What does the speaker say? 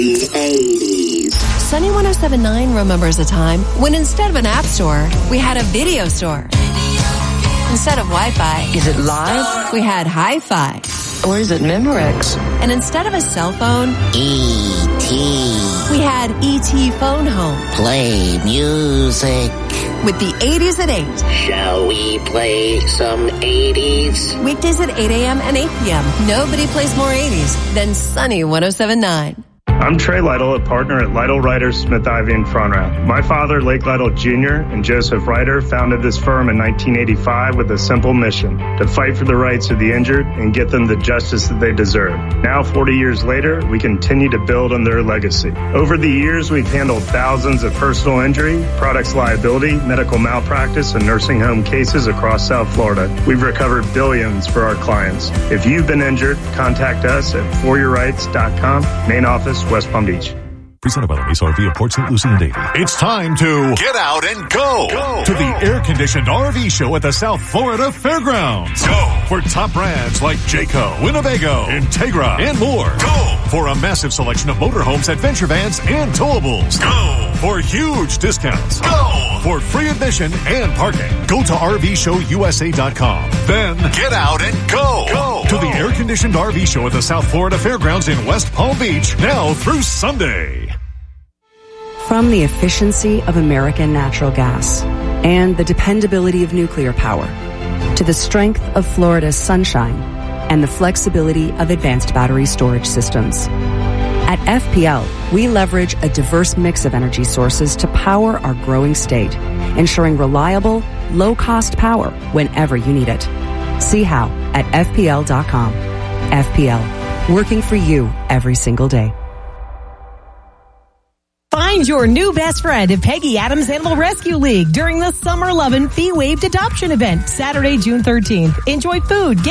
The 80s. Sunny 107.9 remembers a time when instead of an app store, we had a video store. Instead of Wi-Fi, is it live? We had hi-fi. Or is it Memorex? And instead of a cell phone, E.T. we had E.T. Phone Home. Play music. With the 80s at 8. Shall we play some 80s? Weekdays at 8 a.m. and 8 p.m. Nobody plays more 80s than Sunny 107.9. I'm Trey Lytle, a partner at Lytle Ryder, Smith Ivy, and Fronrath. My father, Lake Lytle Jr., and Joseph Ryder founded this firm in 1985 with a simple mission: to fight for the rights of the injured and get them the justice that they deserve. Now, 40 years later, we continue to build on their legacy. Over the years, we've handled thousands of personal injury, products liability, medical malpractice, and nursing home cases across South Florida. We've recovered billions for our clients. If you've been injured, contact us at foryourrights.com, main office, West Palm Beach. Presented by the Mesa RV of Port St. Lucie and Davie. It's time to get out and go to the air-conditioned RV show at the South Florida Fairgrounds. Go for top brands like Jayco, Winnebago, Integra, and more. Go for a massive selection of motorhomes, adventure vans, and towables. Go for huge discounts. Go for free admission and parking. Go to RVShowUSA.com. Then get out and go to the air-conditioned RV show at the South Florida Fairgrounds in West Palm Beach now through Sunday. From the efficiency of American natural gas and the dependability of nuclear power to the strength of Florida's sunshine and the flexibility of advanced battery storage systems. At FPL, we leverage a diverse mix of energy sources to power our growing state, ensuring reliable, low-cost power whenever you need it. See how at FPL.com. FPL, working for you every single day. Find your new best friend at Peggy Adams Animal Rescue League during the Summer Lovin' Fee Waived Adoption Event, Saturday, June 13th. Enjoy food,